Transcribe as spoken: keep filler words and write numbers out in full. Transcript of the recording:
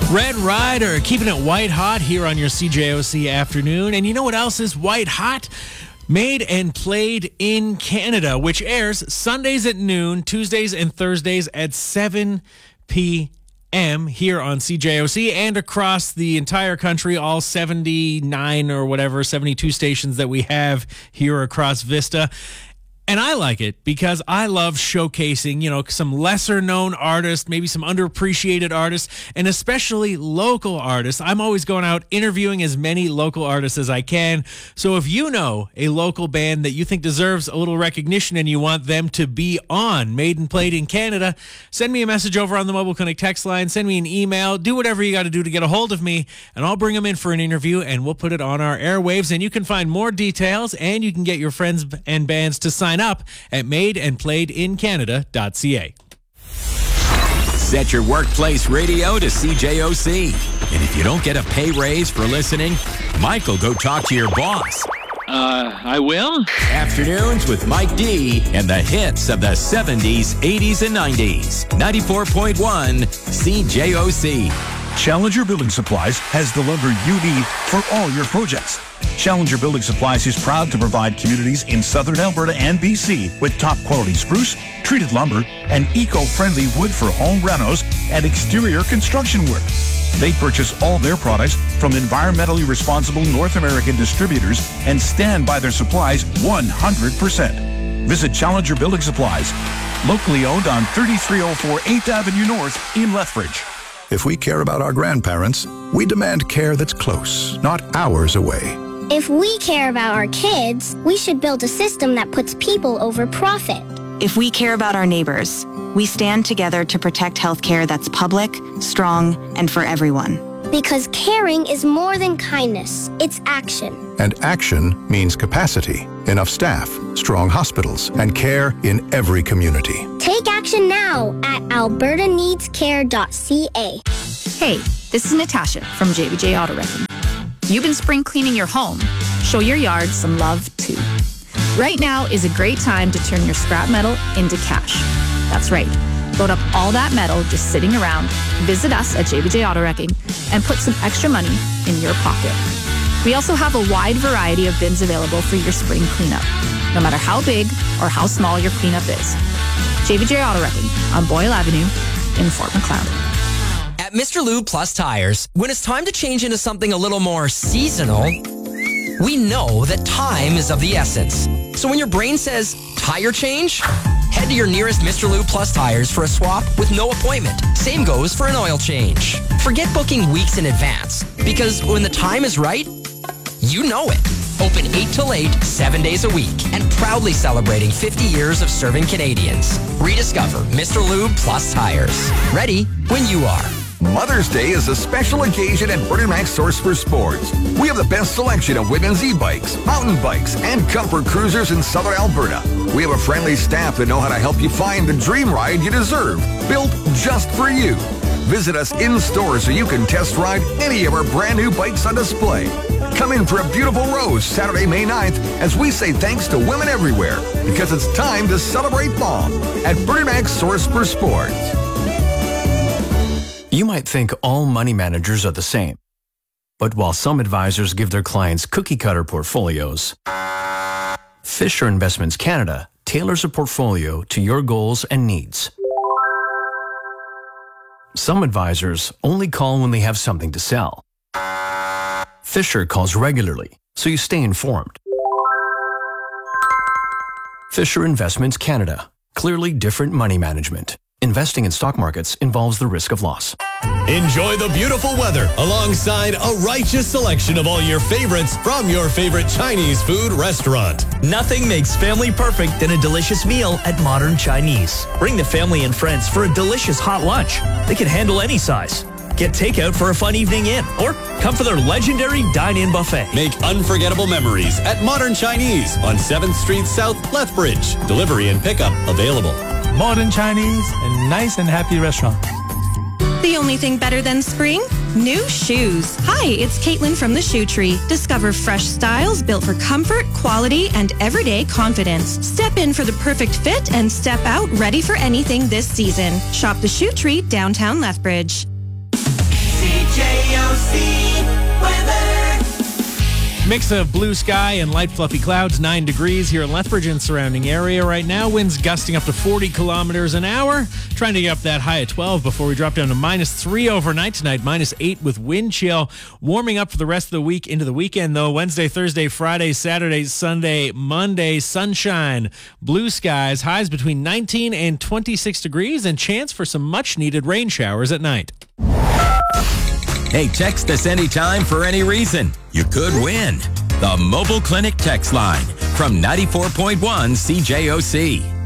Red Rider, keeping it white hot here on your C J O C afternoon. And you know what else is white hot? Made and Played in Canada, which airs Sundays at noon, Tuesdays and Thursdays at seven p.m. here on C J O C and across the entire country, all seventy-nine or whatever, seventy-two stations that we have here across Vista. And I like it because I love showcasing, you know, some lesser known artists, maybe some underappreciated artists, and especially local artists. I'm always going out interviewing as many local artists as I can. So if you know a local band that you think deserves a little recognition and you want them to be on Made and Played in Canada, send me a message over on the Mobile Clinic text line, send me an email, do whatever you got to do to get a hold of me, and I'll bring them in for an interview and we'll put it on our airwaves. And you can find more details and you can get your friends and bands to sign up at made and played in canada dot c a. Set your workplace radio to C J O C. And if you don't get a pay raise for listening, Mike will go talk to your boss. Uh, I will? Afternoons with Mike D and the hits of the seventies, eighties, and nineties. ninety-four point one C J O C. Challenger Building Supplies has the lumber you need for all your projects. Challenger Building Supplies is proud to provide communities in southern Alberta and B C with top quality spruce, treated lumber, and eco-friendly wood for home renos and exterior construction work. They purchase all their products from environmentally responsible North American distributors and stand by their supplies one hundred percent. Visit Challenger Building Supplies, locally owned on thirty-three oh four eighth Avenue North in Lethbridge. If we care about our grandparents, we demand care that's close, not hours away. If we care about our kids, we should build a system that puts people over profit. If we care about our neighbors, we stand together to protect healthcare that's public, strong, and for everyone. Because caring is more than kindness, it's action. And action means capacity, enough staff, strong hospitals, and care in every community. Take action now at alberta needs care dot c a. Hey, this is Natasha from J B J Auto Wrecking. You've been spring cleaning your home. Show your yard some love, too. Right now is a great time to turn your scrap metal into cash. That's right. Load up all that metal just sitting around, visit us at J B J Auto Wrecking, and put some extra money in your pocket. We also have a wide variety of bins available for your spring cleanup, no matter how big or how small your cleanup is. J B J Auto Wrecking on Boyle Avenue in Fort McLeod. At Mister Lube Plus Tires, when it's time to change into something a little more seasonal, we know that time is of the essence. So when your brain says, tire change, head to your nearest Mister Lube Plus Tires for a swap with no appointment. Same goes for an oil change. Forget booking weeks in advance, because when the time is right, you know it. Open eight till eight, seven days a week, and proudly celebrating fifty years of serving Canadians. Rediscover Mister Lube Plus Tires. Ready when you are. Mother's Day is a special occasion at Burt and Mac Source for Sports. We have the best selection of women's e-bikes, mountain bikes, and comfort cruisers in southern Alberta. We have a friendly staff that know how to help you find the dream ride you deserve, built just for you. Visit us in-store so you can test ride any of our brand new bikes on display. Come in for a beautiful rose Saturday, May ninth, as we say thanks to women everywhere, because it's time to celebrate mom at Burt and Mac Source for Sports. You might think all money managers are the same. But while some advisors give their clients cookie-cutter portfolios, Fisher Investments Canada tailors a portfolio to your goals and needs. Some advisors only call when they have something to sell. Fisher calls regularly, so you stay informed. Fisher Investments Canada. Clearly different money management. Investing in stock markets involves the risk of loss. Enjoy the beautiful weather alongside a righteous selection of all your favorites from your favorite Chinese food restaurant. Nothing makes family perfect than a delicious meal at Modern Chinese. Bring the family and friends for a delicious hot lunch. They can handle any size. Get takeout for a fun evening in, or come for their legendary dine-in buffet. Make unforgettable memories at Modern Chinese on seventh Street South, Lethbridge. Delivery and pickup available. Modern Chinese, a nice and happy restaurant. The only thing better than spring? New shoes. Hi, it's Caitlin from the Shoe Tree. Discover fresh styles built for comfort, quality, and everyday confidence. Step in for the perfect fit and step out ready for anything this season. Shop the Shoe Tree, downtown Lethbridge. C J O C weather. Mix of blue sky and light fluffy clouds, nine degrees here in Lethbridge and surrounding area right now. Winds gusting up to forty kilometers an hour. Trying to get up that high at twelve before we drop down to minus three overnight tonight, minus eight with wind chill. Warming up for the rest of the week into the weekend, though. Wednesday, Thursday, Friday, Saturday, Sunday, Monday, sunshine, blue skies, highs between nineteen and twenty-six degrees, and chance for some much needed rain showers at night. Hey, text us anytime for any reason. You could win. The Mobile Clinic text line from ninety-four point one C J O C.